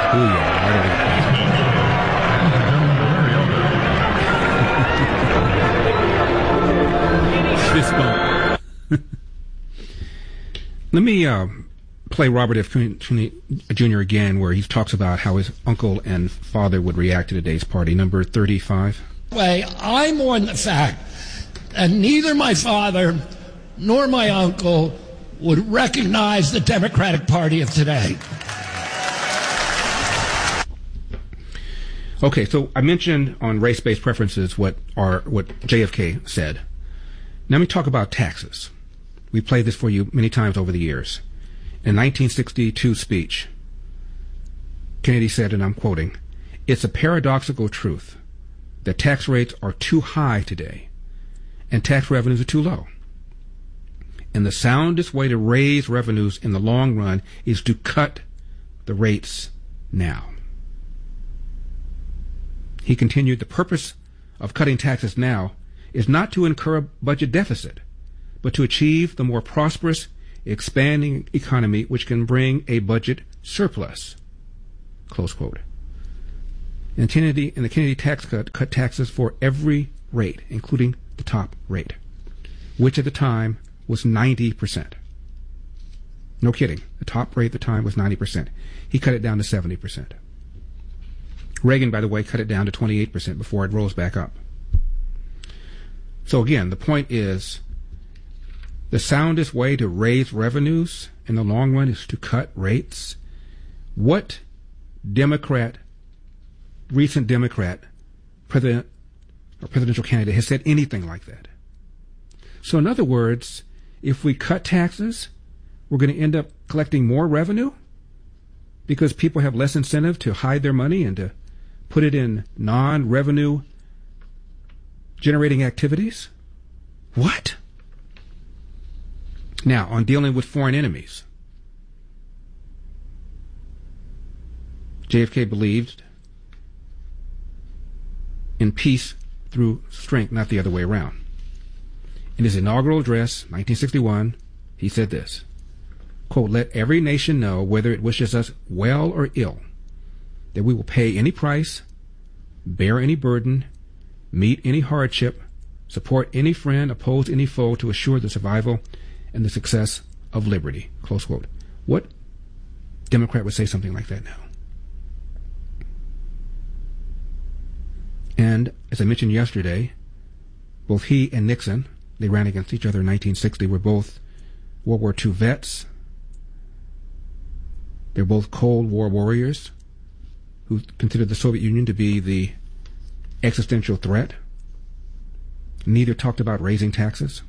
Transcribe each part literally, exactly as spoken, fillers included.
Booyah. Right away. Fist bump. Let me uh, play Robert F. Kennedy Junior again, where he talks about how his uncle and father would react to today's party. Number thirty-five. Way, I mourn the fact that neither my father nor my uncle would recognize the Democratic Party of today. Okay, so I mentioned on race-based preferences what are what J F K said. Now let me talk about taxes. We played this for you many times over the years. In nineteen sixty-two speech, Kennedy said, and I'm quoting, "It's a paradoxical truth that tax rates are too high today and tax revenues are too low. And the soundest way to raise revenues in the long run is to cut the rates now." He continued, "The purpose of cutting taxes now is not to incur a budget deficit, but to achieve the more prosperous, expanding economy which can bring a budget surplus." Close quote. And Kennedy and the Kennedy tax cut cut taxes for every rate, including the top rate, which at the time was ninety percent. No kidding. The top rate at the time was ninety percent. He cut it down to seventy percent. Reagan, by the way, cut it down to twenty-eight percent before it rose back up. So again, the point is, the soundest way to raise revenues in the long run is to cut rates. What Democrat, recent Democrat, president or presidential candidate has said anything like that? So in other words, if we cut taxes, we're going to end up collecting more revenue because people have less incentive to hide their money and to put it in non-revenue generating activities? What? Now, on dealing with foreign enemies, J F K believed in peace through strength, not the other way around. In his inaugural address, nineteen sixty-one, he said this, quote, "Let every nation know, whether it wishes us well or ill, that we will pay any price, bear any burden, meet any hardship, support any friend, oppose any foe to assure the survival and the success of liberty." Close quote. What Democrat would say something like that now? And as I mentioned yesterday, both he and Nixon, they ran against each other in nineteen sixty, were both World War Two vets. They're both Cold War warriors who considered the Soviet Union to be the existential threat. Neither talked about raising taxes.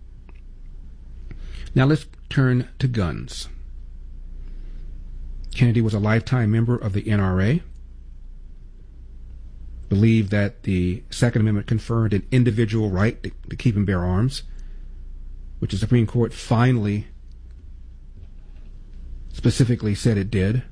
Now let's turn to guns. Kennedy was a lifetime member of the N R A, believed that the Second Amendment conferred an individual right to, to keep and bear arms, which the Supreme Court finally specifically said it did.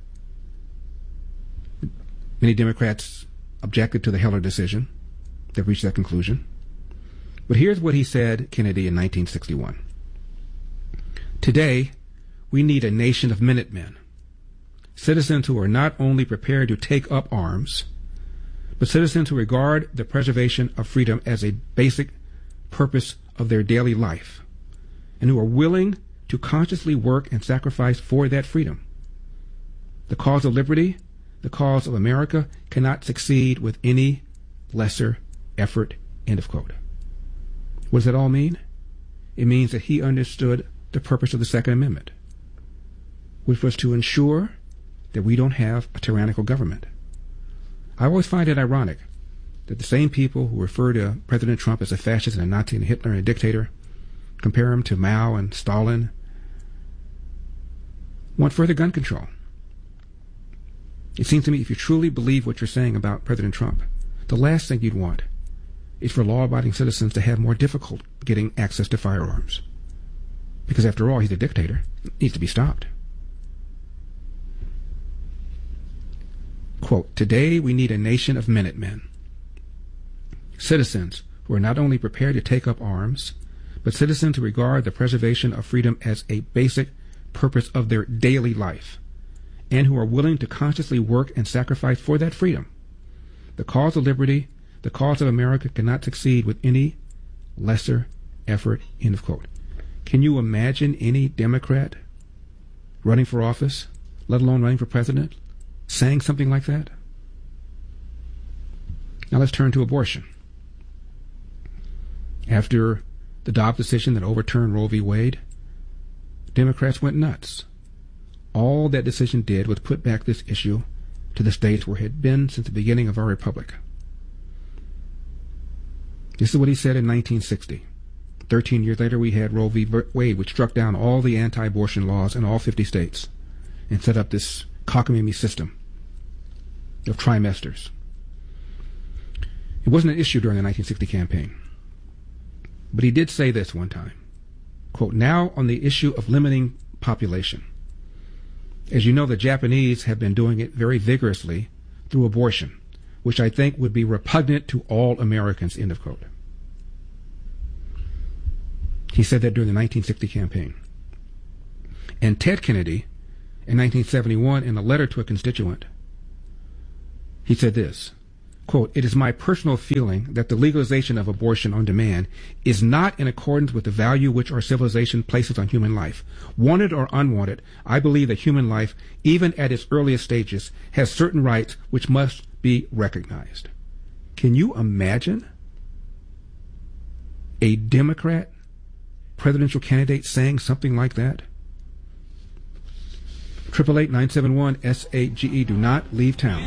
Many Democrats objected to the Heller decision that reached that conclusion. But here's what he said, Kennedy, in nineteen sixty-one. "Today, we need a nation of Minutemen, citizens who are not only prepared to take up arms, but citizens who regard the preservation of freedom as a basic purpose of their daily life, and who are willing to consciously work and sacrifice for that freedom. The cause of liberty, the cause of America, cannot succeed with any lesser effort." End of quote. What does that all mean? It means that he understood the purpose of the Second Amendment, which was to ensure that we don't have a tyrannical government. I always find it ironic that the same people who refer to President Trump as a fascist and a Nazi and a Hitler and a dictator, compare him to Mao and Stalin, want further gun control. It seems to me if you truly believe what you're saying about President Trump, the last thing you'd want is for law-abiding citizens to have more difficult getting access to firearms. Because after all, he's a dictator. It needs to be stopped. Quote, "Today we need a nation of Minutemen, citizens who are not only prepared to take up arms, but citizens who regard the preservation of freedom as a basic purpose of their daily life, and who are willing to consciously work and sacrifice for that freedom. The cause of liberty, the cause of America, cannot succeed with any lesser effort, end of quote. Can you imagine any Democrat running for office, let alone running for president, saying something like that? Now let's turn to abortion. After the Dobbs decision that overturned Roe v. Wade, Democrats went nuts. All that decision did was put back this issue to the states where it had been since the beginning of our republic. This is what he said in nineteen sixty. Thirteen years later, we had Roe v. Wade, which struck down all the anti-abortion laws in all fifty states and set up this cockamamie system of trimesters. It wasn't an issue during the nineteen sixty campaign. But he did say this one time, quote, "Now on the issue of limiting population. As you know, the Japanese have been doing it very vigorously through abortion, which I think would be repugnant to all Americans," end of quote. He said that during the nineteen sixty campaign. And Ted Kennedy, in nineteen seventy-one, in a letter to a constituent, he said this, quote, "It is my personal feeling that the legalization of abortion on demand is not in accordance with the value which our civilization places on human life. Wanted or unwanted, I believe that human life, even at its earliest stages, has certain rights which must be recognized." Can you imagine a Democrat presidential candidate saying something like that? triple eight nine seven one S A G E. Do not leave town.